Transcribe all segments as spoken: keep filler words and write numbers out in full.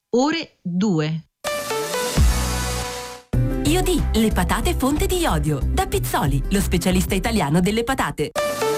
ore due. Iodì, le patate fonte di iodio. Da Pizzoli, lo specialista italiano delle patate.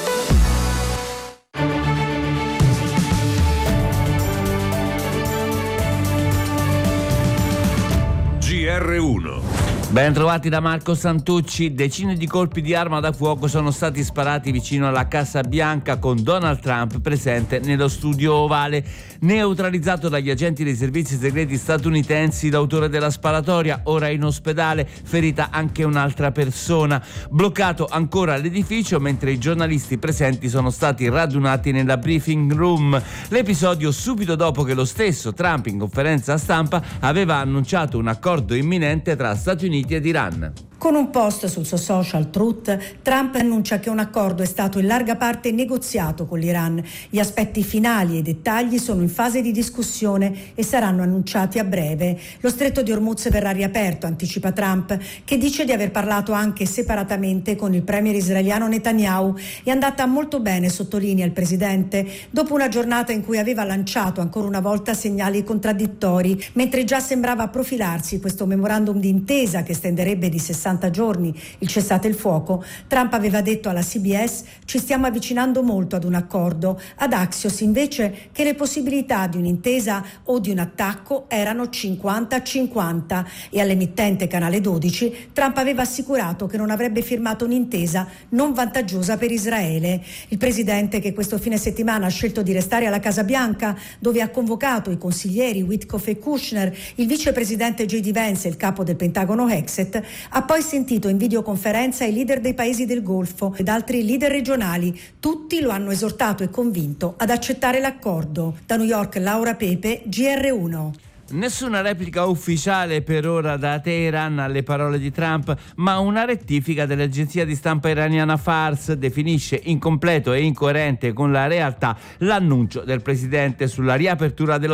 G R uno. Ben trovati da Marco Santucci. Decine di colpi di arma da fuoco sono stati sparati vicino alla Casa Bianca, con Donald Trump presente nello studio ovale. Neutralizzato dagli agenti dei servizi segreti statunitensi, l'autore della sparatoria ora in ospedale, ferita anche un'altra persona. Bloccato ancora l'edificio mentre i giornalisti presenti sono stati radunati nella briefing room. L'episodio subito dopo che lo stesso Trump in conferenza stampa aveva annunciato un accordo imminente tra Stati Uniti ed Iran. Con un post sul suo social Truth, Trump annuncia che un accordo è stato in larga parte negoziato con l'Iran. Gli aspetti finali e i dettagli sono in fase di discussione e saranno annunciati a breve. Lo stretto di Hormuz verrà riaperto, anticipa Trump, che dice di aver parlato anche separatamente con il premier israeliano Netanyahu. È andata molto bene, sottolinea il presidente, dopo una giornata in cui aveva lanciato ancora una volta segnali contraddittori, mentre già sembrava profilarsi questo memorandum di intesa che stenderebbe di sessanta giorni il cessate il fuoco. Trump aveva detto alla C B S: ci stiamo avvicinando molto ad un accordo. Ad Axios invece che le possibilità di un'intesa o di un attacco erano cinquanta a cinquanta, e all'emittente Canale dodici Trump aveva assicurato che non avrebbe firmato un'intesa non vantaggiosa per Israele. Il presidente, che questo fine settimana ha scelto di restare alla Casa Bianca, dove ha convocato i consiglieri Witkoff e Kushner, il vicepresidente J D Vance e il capo del Pentagono Hexet, ha poi sentito in videoconferenza i leader dei paesi del Golfo ed altri leader regionali. Tutti lo hanno esortato e convinto ad accettare l'accordo. Da New York, Laura Pepe, G R uno. Nessuna replica ufficiale per ora da Teheran alle parole di Trump, ma una rettifica dell'agenzia di stampa iraniana Fars definisce incompleto e incoerente con la realtà l'annuncio del presidente sulla riapertura dello